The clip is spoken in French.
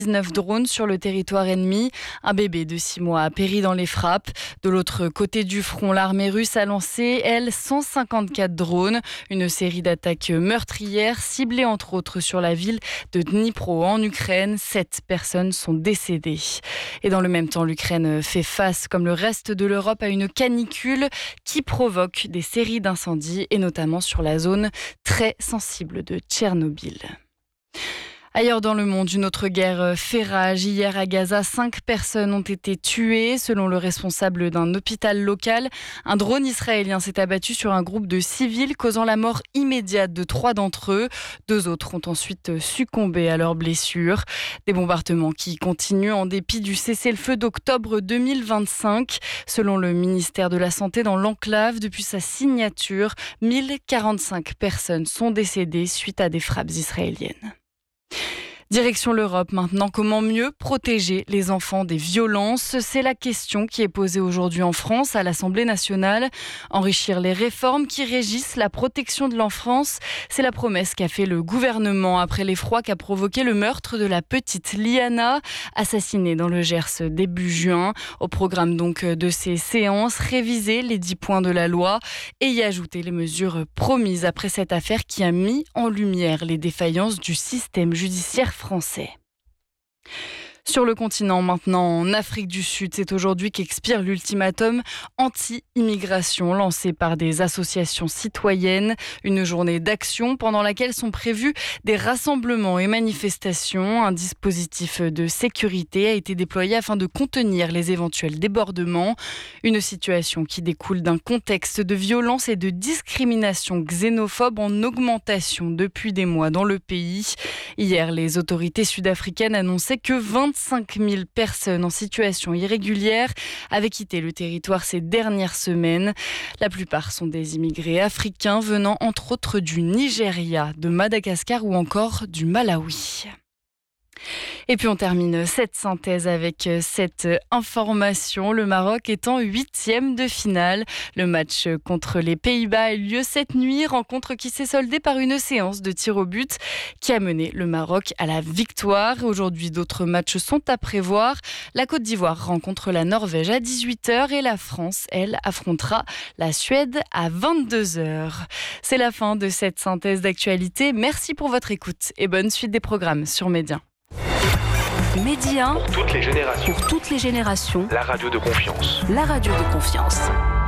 19 drones sur le territoire ennemi. Un bébé de 6 mois a péri dans les frappes. De l'autre côté du front, l'armée russe a lancé, 154 drones. Une série d'attaques meurtrières ciblées entre autres sur la ville de Dnipro en Ukraine. 7 personnes sont décédées. Et dans le même temps, l'Ukraine fait face, comme le reste de l'Europe, à une canicule qui provoque des séries d'incendies et notamment sur la zone très sensible de Tchernobyl. Ailleurs dans le monde, une autre guerre fait rage. Hier à Gaza, 5 personnes ont été tuées. Selon le responsable d'un hôpital local, un drone israélien s'est abattu sur un groupe de civils, causant la mort immédiate de 3 d'entre eux. 2 autres ont ensuite succombé à leurs blessures. Des bombardements qui continuent en dépit du cessez-le-feu d'octobre 2025. Selon le ministère de la Santé, dans l'enclave, depuis sa signature, 1045 personnes sont décédées suite à des frappes israéliennes. Direction l'Europe maintenant, comment mieux protéger les enfants des violences? C'est la question qui est posée aujourd'hui en France à l'Assemblée nationale. Enrichir les réformes qui régissent la protection de l'enfance, c'est la promesse qu'a fait le gouvernement après l'effroi qu'a provoqué le meurtre de la petite Liana, assassinée dans le Gers début juin. Au programme donc de ces séances, réviser les 10 points de la loi et y ajouter les mesures promises après cette affaire qui a mis en lumière les défaillances du système judiciaire français. Sur le continent maintenant, en Afrique du Sud, c'est aujourd'hui qu'expire l'ultimatum anti-immigration lancé par des associations citoyennes. Une journée d'action pendant laquelle sont prévus des rassemblements et manifestations. Un dispositif de sécurité a été déployé afin de contenir les éventuels débordements. Une situation qui découle d'un contexte de violence et de discrimination xénophobe en augmentation depuis des mois dans le pays. Hier, les autorités sud-africaines annonçaient que 25 000 personnes en situation irrégulière avaient quitté le territoire ces dernières semaines. La plupart sont des immigrés africains venant entre autres du Nigeria, de Madagascar ou encore du Malawi. Et puis on termine cette synthèse avec cette information. Le Maroc est en 8e de finale. Le match contre les Pays-Bas a eu lieu cette nuit. Rencontre qui s'est soldée par une séance de tir au but qui a mené le Maroc à la victoire. Aujourd'hui, d'autres matchs sont à prévoir. La Côte d'Ivoire rencontre la Norvège à 18h et la France, elle, affrontera la Suède à 22h. C'est la fin de cette synthèse d'actualité. Merci pour votre écoute et bonne suite des programmes sur Média. Média pour toutes les générations. Pour toutes les générations. La radio de confiance. La radio de confiance.